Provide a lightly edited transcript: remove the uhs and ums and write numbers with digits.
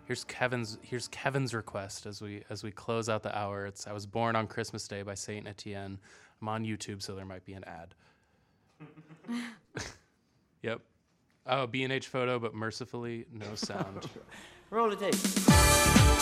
Here's Kevin's request as we close out the hour. It's I Was Born on Christmas Day by Saint Etienne. I'm on YouTube, so there might be an ad. Yep. Oh, B&H photo, but mercifully no sound. Roll the tape.